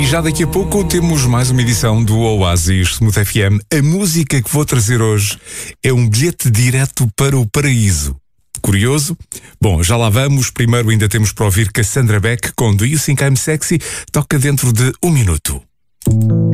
E já daqui a pouco temos mais uma edição do Oasis Smooth FM. A música que vou trazer hoje é um bilhete direto para o paraíso. Curioso? Bom, já lá vamos. Primeiro ainda temos para ouvir Cassandra Beck com Do You Think I'm Sexy? Toca dentro de 1 minuto.